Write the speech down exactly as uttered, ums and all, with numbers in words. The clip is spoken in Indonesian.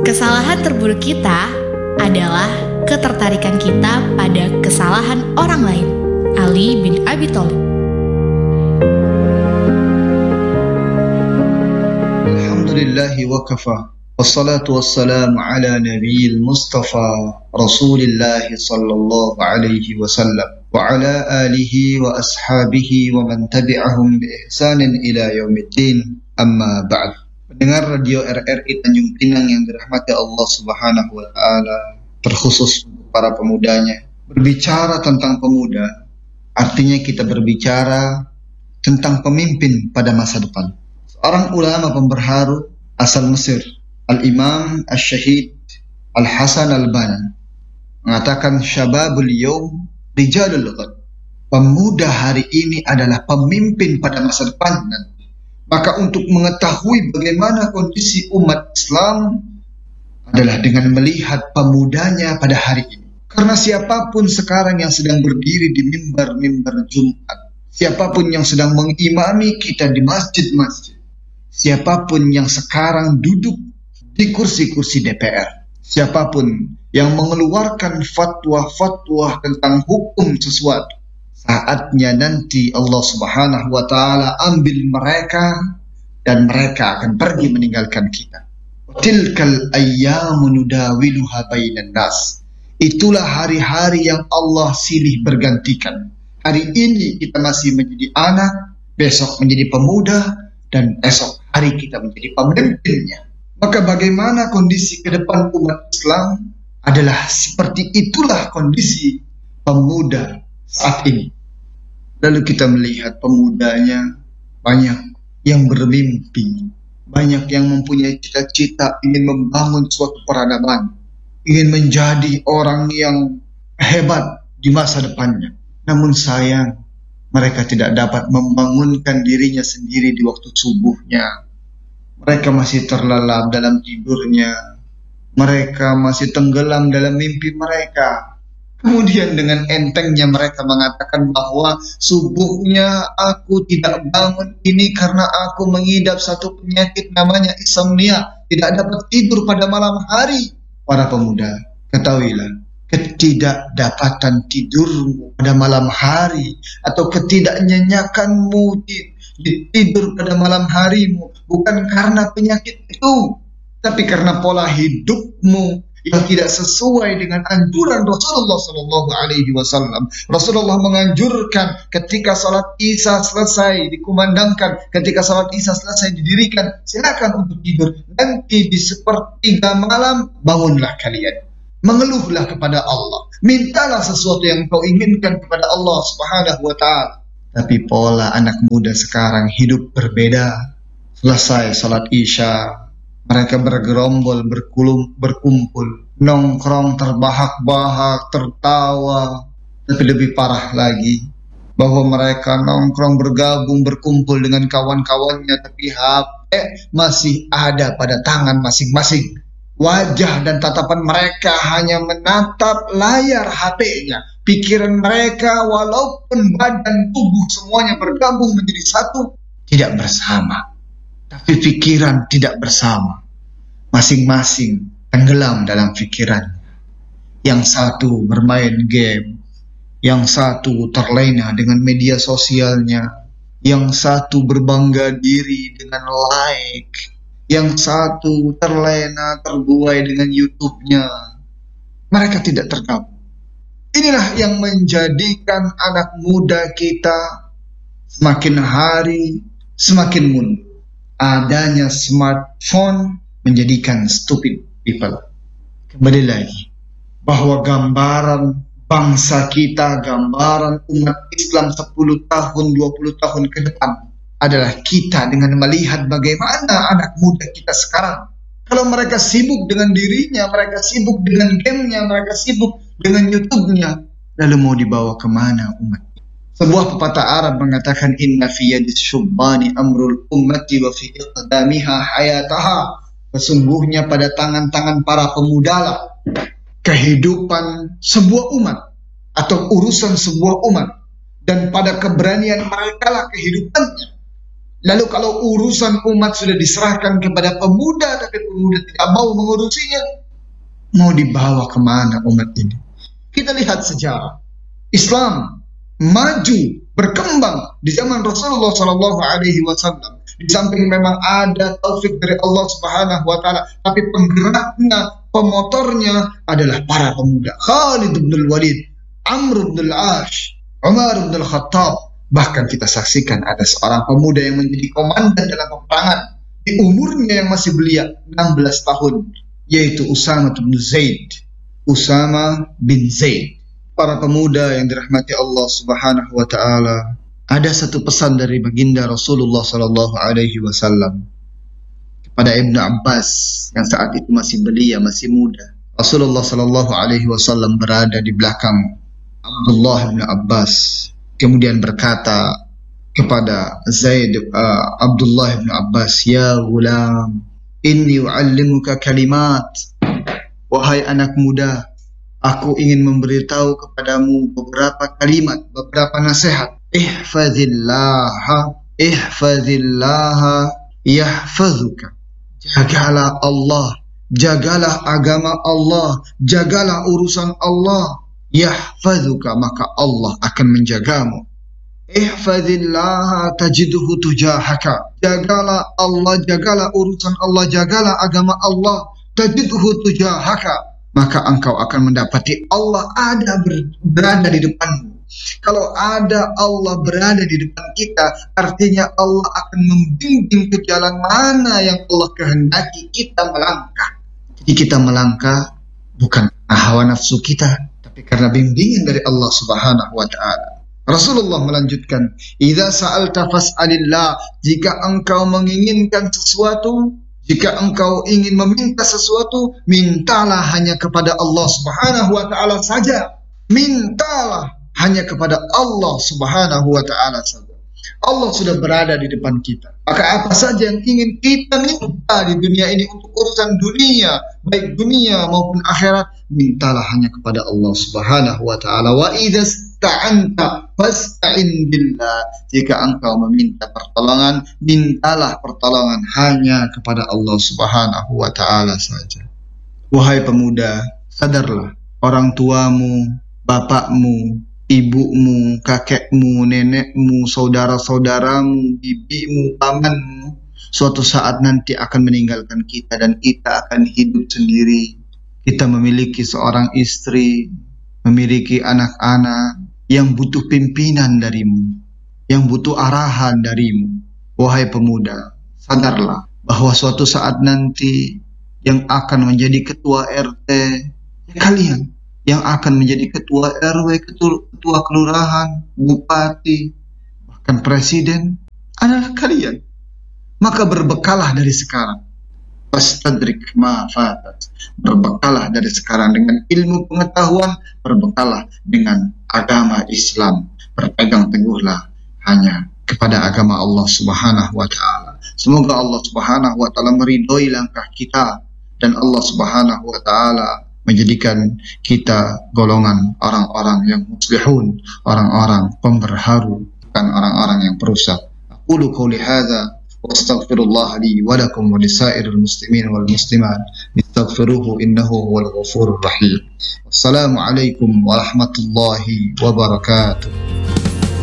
Kesalahan terburuk kita adalah ketertarikan kita pada kesalahan orang lain. Ali bin Abi Thalib. Alhamdulillahi wa kafa. Wassalatu wassalamu ala nabiyil mustafa Rasulillahi sallallahu alaihi wasallam wa ala alihi wa ashabihi wa man tabi'ahum bi ihsanin ila yaumiddin. Amma ba'd. Pendengar radio R R I Tanjung Pinang yang dirahmati Allah Subhanahu wa taala, terkhusus untuk para pemudanya. Berbicara tentang pemuda artinya kita berbicara tentang pemimpin pada masa depan. Seorang ulama pemberharu asal Mesir, Al-Imam Asy-Syahid Al-Hasan Al-Banna, mengatakan syababul yawm rijalul ghad. Pemuda hari ini adalah pemimpin pada masa depan nanti. Maka untuk mengetahui bagaimana kondisi umat Islam adalah dengan melihat pemudanya pada hari ini. Karena siapapun sekarang yang sedang berdiri di mimbar-mimbar Jumat, siapapun yang sedang mengimami kita di masjid-masjid, siapapun yang sekarang duduk di kursi-kursi D P R, siapapun yang mengeluarkan fatwa-fatwa tentang hukum sesuatu, saatnya nanti Allah Subhanahu wa taala ambil mereka dan mereka akan pergi meninggalkan kita. Tilkal ayyamu nudawiluha bainan nas. Itulah hari-hari yang Allah silih bergantikan. Hari ini kita masih menjadi anak, besok menjadi pemuda, dan esok hari kita menjadi pemimpinnya. Maka bagaimana kondisi ke depan umat Islam adalah seperti itulah kondisi pemuda saat ini. Lalu kita melihat pemudanya banyak yang bermimpi, banyak yang mempunyai cita-cita ingin membangun suatu peradaban, ingin menjadi orang yang hebat di masa depannya. Namun sayang, mereka tidak dapat membangunkan dirinya sendiri di waktu subuhnya. Mereka masih terlelap dalam tidurnya. Mereka masih tenggelam dalam mimpi mereka. Kemudian dengan entengnya mereka mengatakan bahwa subuhnya aku tidak bangun ini karena aku mengidap satu penyakit namanya insomnia, tidak dapat tidur pada malam hari. Para pemuda, ketahuilah, ketidakdapatan tidurmu pada malam hari atau ketidaknyenyakanmu di, di tidur pada malam harimu bukan karena penyakit itu, tapi karena pola hidupmu yang tidak sesuai dengan anjuran Rasulullah Shallallahu Alaihi Wasallam. Rasulullah menganjurkan ketika salat Isya selesai dikumandangkan, ketika salat Isya selesai didirikan, silakan untuk tidur. Nanti di sepertiga malam bangunlah kalian, mengeluhlah kepada Allah, mintalah sesuatu yang kau inginkan kepada Allah Subhanahu Wa Taala. Tapi pola anak muda sekarang hidup berbeda. Selesai salat Isya, mereka bergerombol, berkulum, berkumpul, nongkrong, terbahak-bahak, tertawa. Tapi lebih parah lagi, bahwa mereka nongkrong, bergabung, berkumpul dengan kawan-kawannya, tapi H P masih ada pada tangan masing-masing. Wajah dan tatapan mereka hanya menatap layar H P-nya. Pikiran mereka walaupun badan tubuh semuanya bergabung menjadi satu, tidak bersama. Tapi pikiran tidak bersama. Masing-masing tenggelam dalam pikiran. Yang satu bermain game, yang satu terlena dengan media sosialnya, yang satu berbangga diri dengan like, yang satu terlena terbuai dengan YouTube-nya. Mereka tidak tergabung. Inilah yang menjadikan anak muda kita semakin hari semakin mundur. Adanya smartphone menjadikan stupid people. Kembali lagi, bahwa gambaran bangsa kita, gambaran umat Islam sepuluh tahun, dua puluh tahun ke depan adalah kita dengan melihat bagaimana anak muda kita sekarang. Kalau mereka sibuk dengan dirinya, mereka sibuk dengan gamenya, mereka sibuk dengan YouTube-nya, lalu mau dibawa kemana umat? Sebuah pepatah Arab mengatakan inna fi yadis syubbani amrul ummati wa fi iqdamiha hayataha. Sesungguhnya pada tangan-tangan para pemuda lah kehidupan sebuah umat atau urusan sebuah umat, dan pada keberanian mereka lah kehidupannya. Lalu kalau urusan umat sudah diserahkan kepada pemuda, tapi pemuda tidak mau mengurusinya, mau dibawa kemana umat ini? Kita lihat sejarah Islam maju, berkembang di zaman Rasulullah Shallallahu Alaihi Wasallam. Di samping memang ada taufik dari Allah Subhanahu Wa Taala, tapi penggeraknya, pemotornya adalah para pemuda. Khalid bin Walid, Amr bin Al-Ash, Umar bin Al-Khattab. Bahkan kita saksikan ada seorang pemuda yang menjadi komandan dalam peperangan di umurnya yang masih belia, enam belas tahun, yaitu Usama bin Zaid. Usama bin Zaid. Para pemuda yang dirahmati Allah Subhanahu Wa Taala, ada satu pesan dari baginda Rasulullah Sallallahu Alaihi Wasallam kepada Ibnu Abbas yang saat itu masih belia, masih muda. Rasulullah Sallallahu Alaihi Wasallam berada di belakang Abdullah bin Abbas, kemudian berkata kepada Zaid, uh, Abdullah bin Abbas, ya gulam, inni u'allimuka kalimat. Wahai anak muda, aku ingin memberitahu kepadamu beberapa kalimat, beberapa nasihat. Ihfazillaha, ihfazillaha, yahfazuka. Jagalah Allah, jagalah agama Allah, jagalah urusan Allah. Yahfazuka, maka Allah akan menjagamu. Ihfazillaha tajiduhu tujahaka. Jagalah Allah, jagalah urusan Allah, jagalah agama Allah. Tajiduhu tujahaka, maka engkau akan mendapati Allah ada ber, berada di depanmu. Kalau ada Allah berada di depan kita, artinya Allah akan membimbing ke jalan mana yang Allah kehendaki kita melangkah. Jadi kita melangkah bukan hawa nafsu kita, tapi karena bimbingan dari Allah Subhanahu Wa Taala. Rasulullah melanjutkan, "Idza sa'alta fas'alillah." Jika engkau menginginkan sesuatu, jika engkau ingin meminta sesuatu, mintalah hanya kepada Allah Subhanahu Wa Taala saja. Mintalah hanya kepada Allah Subhanahu Wa Taala saja. Allah sudah berada di depan kita. Maka apa saja yang ingin kita minta di dunia ini untuk urusan dunia, baik dunia maupun akhirat, mintalah hanya kepada Allah Subhanahu Wa Taala. Wa idza sta'anta fasta'in billah. Jika engkau meminta pertolongan, mintalah pertolongan hanya kepada Allah Subhanahu Wa Taala saja. Wahai pemuda, sadarlah, orang tuamu, bapakmu, ibumu, kakekmu, nenekmu, saudara-saudaramu, bibimu, pamanmu, suatu saat nanti akan meninggalkan kita dan kita akan hidup sendiri. Kita memiliki seorang istri, memiliki anak-anak yang butuh pimpinan darimu, yang butuh arahan darimu. Wahai pemuda, sadarlah bahwa suatu saat nanti yang akan menjadi ketua R T kalian, yang akan menjadi ketua R W, ketua, ketua kelurahan, bupati, bahkan presiden adalah kalian. Maka berbekalah dari sekarang. Fastadrik ma fatat. Berbekalah dari sekarang dengan ilmu pengetahuan, berbekalah dengan agama Islam. Berpegang teguhlah hanya kepada agama Allah Subhanahu Wa Taala. Semoga Allah Subhanahu Wa Taala meridhoi langkah kita dan Allah Subhanahu Wa Taala menjadikan kita golongan orang-orang yang muslihun, orang-orang pemberharu, bukan orang-orang yang perusak. Aqulu qouli hadza wa astaghfirullah li wa lakum wa lisairil muslimin wal muslimat. Istaghfiruhu innahu huwal ghafurur rahim. Wassalamu alaikum warahmatullahi wabarakatuh.